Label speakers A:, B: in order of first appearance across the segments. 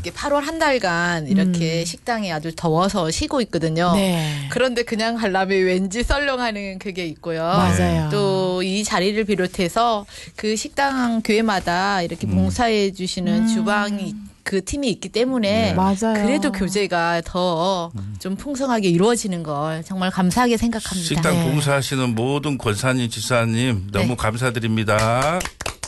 A: 이렇게 8월 한 달간 이렇게 식당이 아주 더워서 쉬고 있거든요.
B: 네.
A: 그런데 그냥 가려면 왠지 썰렁하는 그게 있고요.
B: 맞아요.
A: 또 이 자리를 비롯해서 그 식당 교회마다 이렇게 봉사해 주시는 주방이 그 팀이 있기 때문에
B: 맞아요.
A: 그래도 교제가 더 좀 풍성하게 이루어지는 걸 정말 감사하게 생각합니다.
C: 식당 봉사하시는 모든 권사님, 지사님 너무 감사드립니다.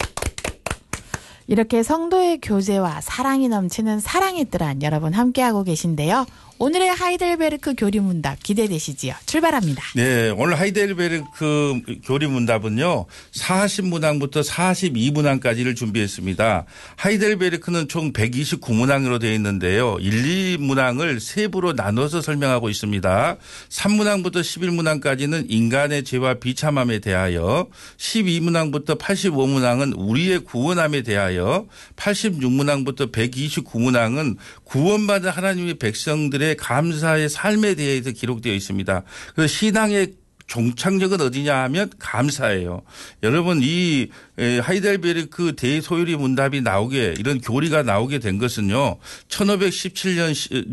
B: 이렇게 성도의 교제와 사랑이 넘치는 사랑의 뜰안 여러분 함께하고 계신데요. 오늘의 하이델베르크 교리문답 기대되시지요? 출발합니다.
C: 네, 오늘 하이델베르크 교리문답은요. 40문항부터 42문항까지를 준비했습니다. 하이델베르크는 총 129문항으로 되어 있는데요. 1, 2문항을 세부로 나눠서 설명하고 있습니다. 3문항부터 11문항까지는 인간의 죄와 비참함에 대하여, 12문항부터 85문항은 우리의 구원함에 대하여, 86문항부터 129문항은 구원받은 하나님의 백성들의 감사의 삶에 대해서 기록되어 있습니다. 그래서 신앙의 종착역은 어디냐 하면 감사예요. 여러분 이 하이델베르크 대소요리 문답이 나오게 이런 교리가 나오게 된 것은요. 1517년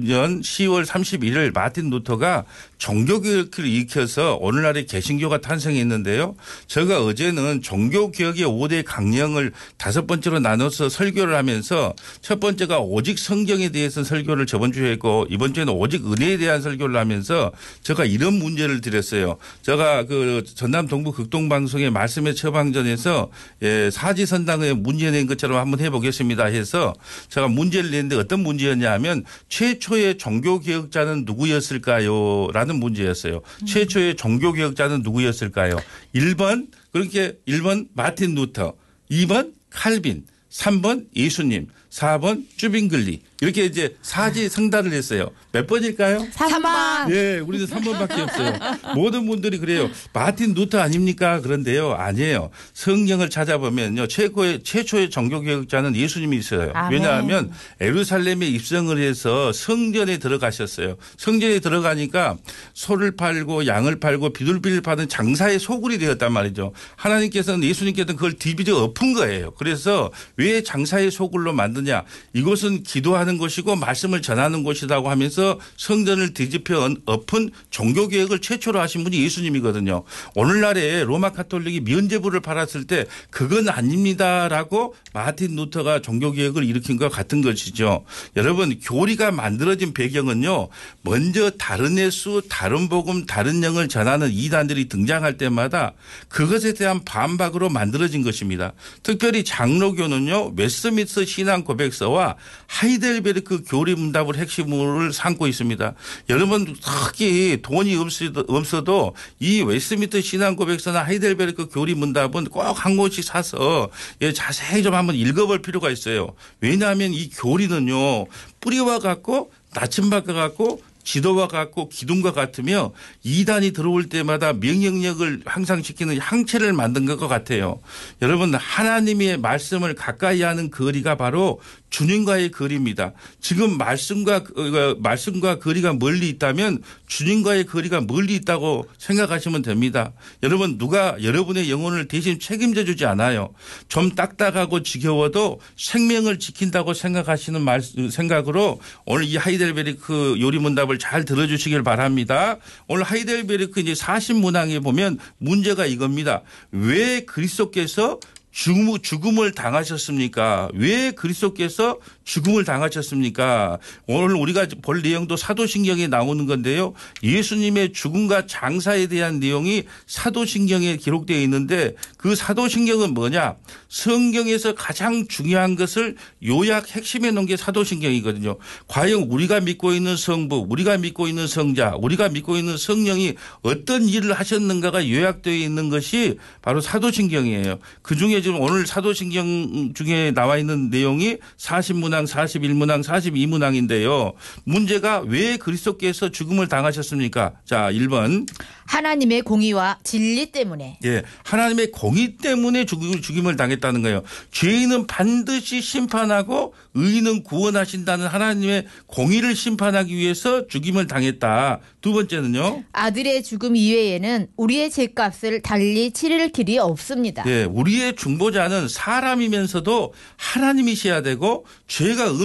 C: 10월 31일 마틴 루터가 종교개혁을 일으켜서 오늘날의 개신교가 탄생했는데요. 제가 어제는 종교개혁의 5대 강령을 5번째로 나눠서 설교를 하면서 첫 번째가 오직 성경에 대해서 설교를 저번 주에 했고 이번 주에는 오직 은혜에 대한 설교를 하면서 제가 이런 문제를 드렸어요. 제가 그 전남 동부 극동방송의 말씀의 처방전에서 사지선당에 문제 낸 것처럼 한번 해보겠습니다 해서 제가 문제를 냈는데 어떤 문제였냐 하면 최초의 종교개혁자는 누구였을까요? 라는 문제였어요. 최초의 종교개혁자는 누구였을까요? 1번 그렇게 1번 마틴 루터, 2번 칼빈, 3번 예수님, 4번 쭈빙글리 이렇게 이제 사지성단을 했어요. 몇 번일까요?
B: 3번.
C: 네, 우리도 3번밖에 없어요. 모든 분들이 그래요. 마틴 루터 아닙니까? 그런데요. 아니에요. 성경을 찾아보면요. 최초의 종교개혁자는 예수님이 있어요.
B: 아멘.
C: 왜냐하면 예루살렘에 입성을 해서 성전에 들어가셨어요. 성전에 들어가니까 소를 팔고 양을 팔고 비둘기를 파는 장사의 소굴이 되었단 말이죠. 하나님께서는 예수님께서는 그걸 뒤집어 엎은 거예요. 그래서 왜 장사의 소굴로 만드냐. 이곳은 기도하는 곳이고 말씀을 전하는 곳이라고 하면서 성전을 뒤집혀 엎은 종교개혁을 최초로 하신 분이 예수님이거든요. 오늘날에 로마 카톨릭이 면죄부를 팔았을 때 그건 아닙니다라고 마틴 루터가 종교개혁을 일으킨 것 같은 것이죠. 여러분 교리가 만들어진 배경은요. 먼저 다른 예수, 다른 복음, 다른 영을 전하는 이단들이 등장할 때마다 그것에 대한 반박으로 만들어진 것입니다. 특별히 장로교는요. 웨스트민스터 신앙 고백서와 하이델베르크 교리문답을 핵심으로 삼고 있습니다. 여러분 특히 돈이 없어도 이 웨스트민스터 신앙 고백서나 하이델베르크 교리문답은 꼭 한 권씩 사서 자세히 좀 한번 읽어볼 필요가 있어요. 왜냐하면 이 교리는요. 뿌리와 같고 나침반과 같고 지도와 같고 기둥과 같으며 이단이 들어올 때마다 명령력을 향상시키는 항체를 만든 것 같아요. 여러분 하나님의 말씀을 가까이 하는 거리가 바로 주님과의 거리입니다. 지금 말씀과 거리가 멀리 있다면 주님과의 거리가 멀리 있다고 생각하시면 됩니다. 여러분 누가 여러분의 영혼을 대신 책임져 주지 않아요. 좀 딱딱하고 지겨워도 생명을 지킨다고 생각하시는 생각으로 오늘 이 하이델베르크 요리문답을 잘 들어주시길 바랍니다. 오늘 하이델베르크 이제 40문항에 보면 문제가 이겁니다. 왜 그리스도께서 죽음을 당하셨습니까? 왜 그리스도께서 죽음을 당하셨습니까? 오늘 우리가 볼 내용도 사도신경에 나오는 건데요. 예수님의 죽음과 장사에 대한 내용이 사도신경에 기록되어 있는데 그 사도신경은 뭐냐? 성경에서 가장 중요한 것을 요약 핵심해 놓은 게 사도신경이거든요. 과연 우리가 믿고 있는 성부, 우리가 믿고 있는 성자, 우리가 믿고 있는 성령이 어떤 일을 하셨는가가 요약되어 있는 것이 바로 사도신경이에요. 그중에 지금 오늘 사도신경 중에 나와 있는 내용이 40문항, 41문항, 42문항인데요. 문제가 왜 그리스도께서 죽음을 당하셨습니까? 자, 1번.
A: 하나님의 공의와 진리 때문에.
C: 예, 하나님의 공의 때문에 죽임을 당했다는 거예요. 죄인은 반드시 심판하고 의인은 구원하신다는 하나님의 공의를 심판하기 위해서 죽임을 당했다. 두 번째는요.
A: 아들의 죽음 이외에는 우리의 죄값을 달리 치를 길이 없습니다.
C: 예, 우리의 중보자는 사람이면서도 하나님이셔야 되고 죄가